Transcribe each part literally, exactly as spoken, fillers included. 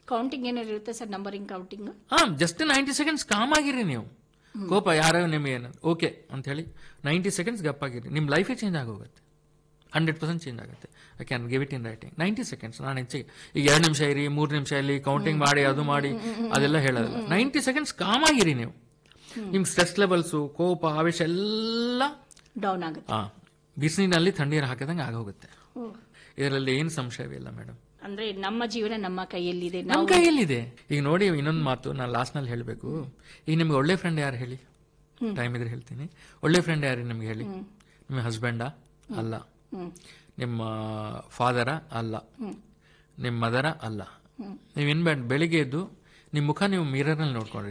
Counting ಏನಾದ್ರು ಇರುತ್ತೆ sir, numbering counting? ಹಾ, ಜಸ್ಟ್ ನೈಂಟಿ ಸೆಕೆಂಡ್ಸ್ ಕಾಮ್ ಆಗಿರಿ ನೀವು. ಕೋಪ ಯಾರೋ ನಿಮಗೆ ಏನದು ಓಕೆ ಅಂತ ಹೇಳಿ ನೈಂಟಿ ಸೆಕೆಂಡ್ಸ್ ಗಪ್ಪಾಗಿರಿ, ನಿಮ್ಮ ಲೈಫೇ ಚೇಂಜ್ ಆಗೋಗುತ್ತೆ. ಹಂಡ್ರೆಡ್ ಪರ್ಸೆಂಟ್ ಚೇಂಜ್ ಆಗುತ್ತೆ. I can give it in writing. Ninety seconds ನಾನು ಹೆಚ್ಚಿಗೆ ಈಗ ಎರಡು ನಿಮಿಷ ಇರಿ, ಮೂರು ನಿಮಿಷ ಇಲ್ಲಿ ಕೌಂಟಿಂಗ್ ಮಾಡಿ ಅದು ಮಾಡಿ ಅದೆಲ್ಲ ಹೇಳೋದಿಲ್ಲ. ನೈಂಟಿ ಸೆಕೆಂಡ್ಸ್ ಕಾಮ್ ಆಗಿರಿ ನೀವು. ನಿಮ್ ಸ್ಟ್ರೆಸ್ ಲೆವೆಲ್ಸು, ಕೋಪ, ಆವೇಶ ಎಲ್ಲ ಡೌನ್ ಆಗುತ್ತೆ. ಹಾ, ಬಿಸಿಲಿನಲ್ಲಿ ತಣ್ಣೀರು ಹಾಕಿದಂಗೆ ಆಗೋಗುತ್ತೆ. ಇದರಲ್ಲಿ ಏನು ಸಂಶಯವಿಲ್ಲ ಮೇಡಮ್. ಅಂದ್ರೆ ನಮ್ಮ ಜೀವನ ನಮ್ಮ ಕೈಯಲ್ಲಿದೆ, ನಮ್ಮ ಕೈಯಲ್ಲಿದೆ. ಈಗ ನೋಡಿ, ಇನ್ನೊಂದು ಮಾತು ನಾನು ಲಾಸ್ಟ್ ನಲ್ಲಿ ಹೇಳಬೇಕು. ಈಗ ನಿಮ್ಗೆ ಒಳ್ಳೆ ಫ್ರೆಂಡ್ ಯಾರು ಹೇಳಿ? ಟೈಮ್ ಇದ್ರೆ ಹೇಳ್ತೀನಿ. ಒಳ್ಳೆ ಫ್ರೆಂಡ್ ಯಾರು ನಿಮ್ಗೆ ಹೇಳಿ? ನಿಮ್ಮ ಹಸ್ಬೆಂಡಾ? ಅಲ್ಲ. ನಿಮ್ಮ ಫಾದರ? ಅಲ್ಲ. ನಿಮ್ಮ ಮದರ? ಅಲ್ಲ. ನೀವೇನ್ ಬೇಡ, ಬೆಳಿಗ್ಗೆ ಎದ್ದು ನಿಮ್ ಮುಖ ನೀವು ಮಿರರ್ ನಲ್ಲಿ ನೋಡ್ಕೊಂಡ್ರಿ,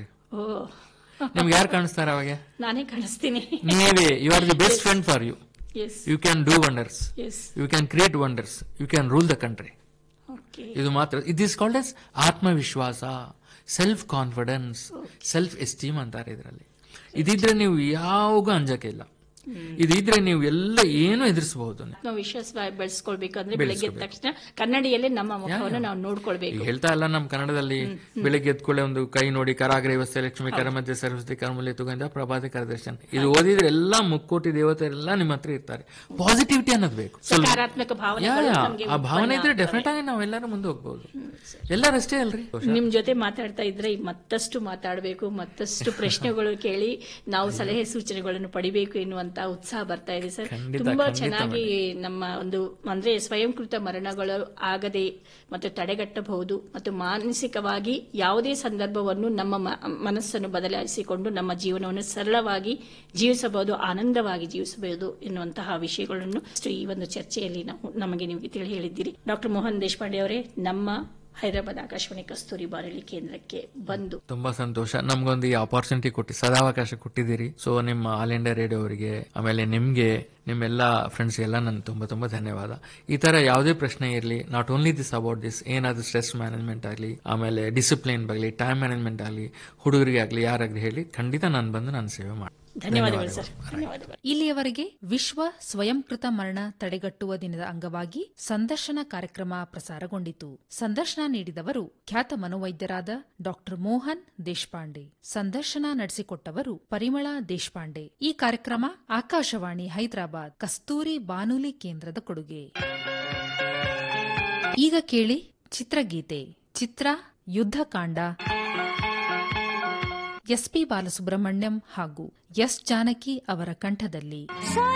ನಿಮ್ಗೆ ಯಾರು ಕಾಣಿಸ್ತಾರ ಅವಾಗ? ನಾನೇ ಕಾಣಿಸ್ತೀನಿ. ನೀವೇ. You are the best friend for you. You can do wonders, you can create wonders, you can rule the country. ಇದು ಮಾತ್ರ. ಇಟ್ ಈಸ್ ಕಾಲ್ಡ್ ಎಸ್ ಆತ್ಮವಿಶ್ವಾಸ, ಸೆಲ್ಫ್ ಕಾನ್ಫಿಡೆನ್ಸ್, ಸೆಲ್ಫ್ ಎಸ್ಟೀಮ್ ಅಂತಾರೆ ಇದರಲ್ಲಿ. ಇದಿದ್ರೆ ನೀವು ಯಾವಾಗ ಅಂಜಕ್ಕೆ ಇಲ್ಲ. ಇದಿದ್ರೆ ನೀವು ಎಲ್ಲ ಏನು ಎದುರಿಸಬಹುದು. ನಾವು ವಿಶ್ವಾಸ ಬೆಳೆಸ್ಕೊಳ್ಬೇಕಂದ್ರೆ ಬೆಳಗ್ಗೆ ಎದ್ದ ತಕ್ಷಣ ಕನ್ನಡಿಯಲ್ಲೇ ನಮ್ಮ ಮುಖವನ್ನು ನಾವು ನೋಡ್ಕೊಳ್ಬೇಕು. ಹೇಳ್ತಾ ಇಲ್ಲ ನಮ್ಮ ಕನ್ನಡದಲ್ಲಿ, ಬೆಳಗ್ಗೆ ಎದ್ಕೊಳ್ಳೆ ಒಂದು ಕೈ ನೋಡಿ, ಕರಾಗ್ರೆ ವ್ಯವಸ್ಥೆ ಲಕ್ಷ್ಮಿ, ಕರಮಧ್ಯೆ ಸರಸ್ವತಿ, ಕರ್ಮೂಲೆ ತುಗಂಧ, ಪ್ರಭಾತೆ ಕರದರ್ಶನ್. ಇದು ಓದಿದ್ರೆ ಎಲ್ಲ ಮುಕ್ಕೋಟಿ ದೇವತೆಲ್ಲ ನಿಮ್ಮ ಹತ್ರ ಇರ್ತಾರೆ. ಪಾಸಿಟಿವಿಟಿ ಅನ್ನೋದು ಬೇಕು, ಸಕಾರಾತ್ಮಕ ಭಾವನೆ. ಆ ಭಾವನೆ ಇದ್ರೆ ಡೆಫಿನೆಟ್ ಆಗಿ ನಾವೆಲ್ಲರೂ ಮುಂದೆ ಹೋಗ್ಬಹುದು. ಎಲ್ಲರಷ್ಟೇ ಅಲ್ರಿ. ನಿಮ್ ಜೊತೆ ಮಾತಾಡ್ತಾ ಇದ್ರೆ ಮತ್ತಷ್ಟು ಮಾತಾಡಬೇಕು, ಮತ್ತಷ್ಟು ಪ್ರಶ್ನೆಗಳು ಕೇಳಿ ನಾವು ಸಲಹೆ ಸೂಚನೆಗಳನ್ನು ಪಡಿಬೇಕು ಎನ್ನುವಂತ ಉತ್ಸಾಹ ಬರ್ತಾ ಇದೆ ಸರ್. ತುಂಬಾ ಚೆನ್ನಾಗಿ ನಮ್ಮ ಒಂದು ಅಂದ್ರೆ ಸ್ವಯಂಕೃತ ಮರಣಗಳು ಆಗದೆ ಮತ್ತು ತಡೆಗಟ್ಟಬಹುದು ಮತ್ತು ಮಾನಸಿಕವಾಗಿ ಯಾವುದೇ ಸಂದರ್ಭವನ್ನು ನಮ್ಮ ಮನಸ್ಸನ್ನು ಬದಲಾಯಿಸಿಕೊಂಡು ನಮ್ಮ ಜೀವನವನ್ನು ಸರಳವಾಗಿ ಜೀವಿಸಬಹುದು, ಆನಂದವಾಗಿ ಜೀವಿಸಬಹುದು ಎನ್ನುವಂತಹ ವಿಷಯಗಳನ್ನು ಈ ಒಂದು ಚರ್ಚೆಯಲ್ಲಿ ನಾವು ನಮಗೆ ನೀವು ತಿಳಿ ಹೇಳಿದ್ದೀರಿ. ಡಾಕ್ಟರ್ ಮೋಹನ್ ದೇಶಪಾಂಡೆ ಅವರೇ, ನಮ್ಮ ಹೈದರಾಬಾದ್ ಆಕಾಶವಾಣಿ ಕಸ್ತೂರಿ ಬಾನುಲಿ ಕೇಂದ್ರಕ್ಕೆ ಬಂದು ತುಂಬಾ ಸಂತೋಷ. ನಮ್ಗೊಂದು ಈ ಆಪರ್ಚುನಿಟಿ ಕೊಟ್ಟಿ, ಸದಾವಕಾಶ ಕೊಟ್ಟಿದ್ದೀರಿ. ಸೊ ನಿಮ್ಮ ಆಲ್ ಇಂಡಿಯಾ ರೇಡಿಯೋ ಅವರಿಗೆ, ಆಮೇಲೆ ನಿಮ್ಗೆ, ನಿಮ್ಮೆಲ್ಲ ಫ್ರೆಂಡ್ಸ್ಗೆಲ್ಲ ನಾನು ತುಂಬಾ ತುಂಬಾ ಧನ್ಯವಾದ. ಈ ತರ ಯಾವುದೇ ಪ್ರಶ್ನೆ ಇರಲಿ, not only this about this, ಏನಾದ್ರೂ ಸ್ಟ್ರೆಸ್ ಮ್ಯಾನೇಜ್ಮೆಂಟ್ ಆಗಲಿ, ಆಮೇಲೆ ಡಿಸಿಪ್ಲಿನ್ ಆಗಲಿ, ಟೈಮ್ ಮ್ಯಾನೇಜ್ಮೆಂಟ್ ಆಗಲಿ, ಹುಡುಗರಿಗೆ ಆಗಲಿ, ಯಾರಾಗಲಿ ಹೇಳಿ, ಖಂಡಿತ ನಾನು ಬಂದು ನಾನು ಸೇವೆ ಮಾಡಿ. ಧನ್ಯವಾದಗಳು ಸರ್. ಧನ್ಯವಾದಗಳು. ಇಲ್ಲಿಯವರೆಗೆ ವಿಶ್ವ ಸ್ವಯಂಕೃತ ಮರಣ ತಡೆಗಟ್ಟುವ ದಿನದ ಅಂಗವಾಗಿ ಸಂದರ್ಶನ ಕಾರ್ಯಕ್ರಮ ಪ್ರಸಾರಗೊಂಡಿತು. ಸಂದರ್ಶನ ನೀಡಿದವರು ಖ್ಯಾತ ಮನೋವೈದ್ಯರಾದ ಡಾಕ್ಟರ್ ಮೋಹನ್ ದೇಶಪಾಂಡೆ. ಸಂದರ್ಶನ ನಡೆಸಿಕೊಟ್ಟವರು ಪರಿಮಳಾ ದೇಶಪಾಂಡೆ. ಈ ಕಾರ್ಯಕ್ರಮ ಆಕಾಶವಾಣಿ ಹೈದರಾಬಾದ್ ಕಸ್ತೂರಿ ಬಾನುಲಿ ಕೇಂದ್ರದ ಕೊಡುಗೆ. ಈಗ ಕೇಳಿ ಚಿತ್ರಗೀತೆ. ಚಿತ್ರ ಯುದ್ಧಕಾಂಡ. ಎಸ್ ಪಿ ಬಾಲಸುಬ್ರಹ್ಮಣ್ಯಂ ಹಾಗೂ ಎಸ್ ಜಾನಕಿ ಅವರ ಕಂಠದಲ್ಲಿ.